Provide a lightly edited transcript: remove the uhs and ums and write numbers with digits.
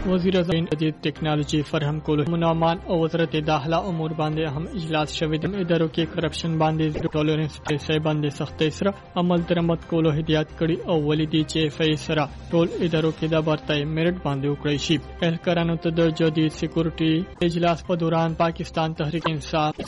وزیر اعظم جدید ټیکنالوژي فراهم کولو منامان او وزارت داخله امور باندې هم اجلاس شوی د ادارو کې کرپشن باندې ټولرنس پالیسي باندې سختۍ سره عمل درآمد کولو هدایت کړي او ولیدي چې فیصله ټول ادارو کې د برتای میرټ باندې وکړي شي. اهلکارانو ته د جدید سکیورټي اجلاس په دوران پاکستان تحریک انصاف